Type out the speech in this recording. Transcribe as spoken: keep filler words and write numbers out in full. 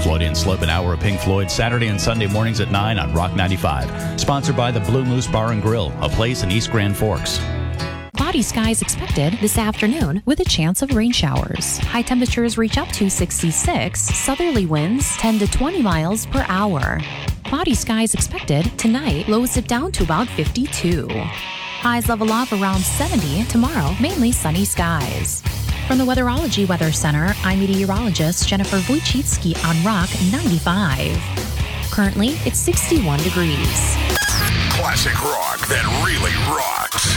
Floyd and Slope, an hour of Pink Floyd, Saturday and Sunday mornings at nine on Rock ninety-five. Sponsored by the Blue Moose Bar and Grill, a place in East Grand Forks. Cloudy skies expected this afternoon with a chance of rain showers. High temperatures reach up to sixty-six, southerly winds ten to twenty miles per hour. Cloudy skies expected tonight, lows dip down to about fifty-two. Highs level off around seventy tomorrow, mainly sunny skies. From the Weatherology Weather Center, I'm meteorologist Jennifer Wojcicki on Rock ninety-five. Currently, it's sixty-one degrees. Classic rock that really rocks.